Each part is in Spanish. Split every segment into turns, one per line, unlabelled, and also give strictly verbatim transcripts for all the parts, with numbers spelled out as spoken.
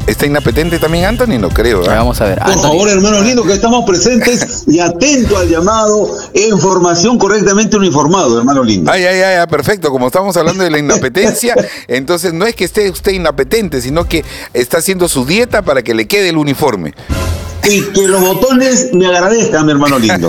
¿Está inapetente también Anthony? No creo. ¿eh?
Vamos a ver.
Por
Anthony.
favor, hermano lindo, que estamos presentes y atento al llamado e información correctamente uniformado, hermano lindo.
Ay, ay, ay, perfecto. Como estamos hablando de la inapetencia, entonces no es que esté usted inapetente, sino que está haciendo su dieta para que le quede el uniforme.
Y que los botones me agradezcan, mi hermano lindo.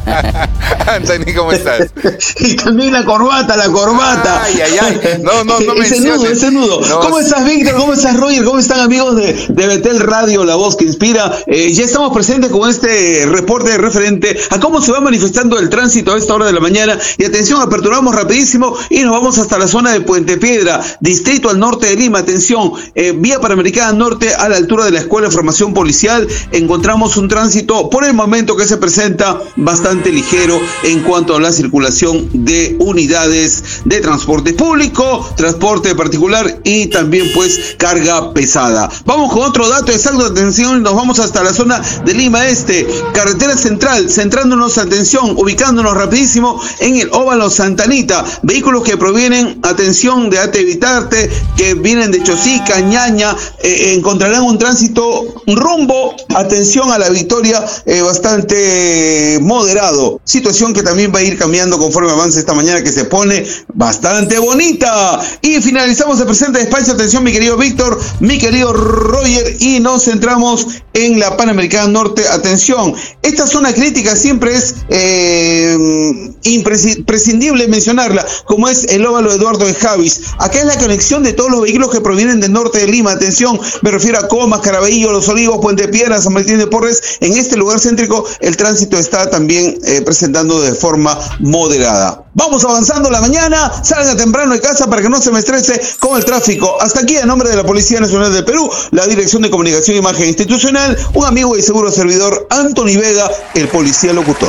Anthony, ¿cómo estás?
Y también la corbata, la corbata.
Ay, ay, ay. No, no, no
ese
menciones.
nudo, ese nudo.
No.
¿Cómo estás, Víctor? ¿Cómo estás, Roger? ¿Cómo están, amigos de, de Betel Radio, la voz que inspira? Eh, ya estamos presentes con este reporte referente a cómo se va manifestando el tránsito a esta hora de la mañana. Y atención, aperturamos rapidísimo y nos vamos hasta la zona de Puente Piedra, distrito al norte de Lima. Atención, eh, vía Panamericana Norte, a la altura de la Escuela de Formación Policial, encontramos un tránsito por el momento que se presenta bastante ligero en cuanto a la circulación de unidades de transporte público, transporte particular y también pues carga pesada. Vamos con otro dato exacto, atención, nos vamos hasta la zona de Lima Este, carretera central, centrándonos, atención, ubicándonos rapidísimo en el óvalo Santa Anita, vehículos que provienen, atención, de Ate Vitarte, que vienen de Chosica, Ñaña, eh, encontrarán un tránsito rumbo, atención, a la Victoria, eh, bastante moderado, situación que también va a ir cambiando conforme avance esta mañana, que se pone bastante bonita. Y finalizamos el presente despacho, atención mi querido Víctor, mi querido Roger, y nos centramos en la Panamericana Norte. Atención, esta zona crítica siempre es eh, imprescindible mencionarla, como es el óvalo Eduardo de Javis. Acá es la conexión de todos los vehículos que provienen del norte de Lima. Atención, me refiero a Comas, Caraballo, Los Olivos, Puente Piedra, San Martín de Porres. En este lugar céntrico el tránsito está también eh, presentando de forma moderada. Vamos avanzando la mañana, salga temprano de casa para que no se me estrese con el tráfico. Hasta aquí, en nombre de la Policía Nacional del Perú, la Dirección de Comunicación e Imagen Institucional, un amigo y seguro servidor, Anthony Vega, el policía locutor.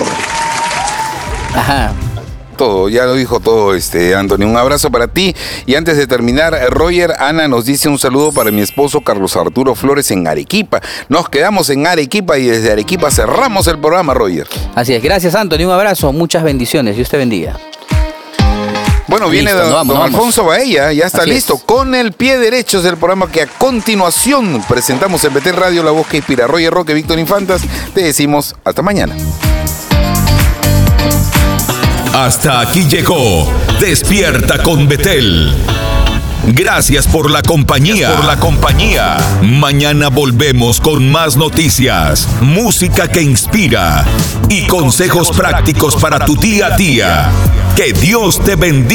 Ajá.
Todo, ya lo dijo todo, este Anthony. Un abrazo para ti. Y antes de terminar, Roger, Ana nos dice un saludo para mi esposo Carlos Arturo Flores en Arequipa. Nos quedamos en Arequipa y desde Arequipa cerramos el programa, Roger.
Así es, gracias Anthony, un abrazo, muchas bendiciones, Dios te bendiga.
Bueno, viene
Listo,
don,
no vamos,
don
vamos.
Alfonso Baella, ya está
Así
listo,
es.
con el pie derecho del programa que a continuación presentamos en Betel Radio, la voz que inspira. Roger Roque, Víctor Infantas, te decimos hasta mañana.
Hasta aquí llegó Despierta con Betel. Gracias por la compañía. Por la compañía. Mañana volvemos con más noticias, música que inspira y consejos prácticos para tu día a día. Que Dios te bendiga.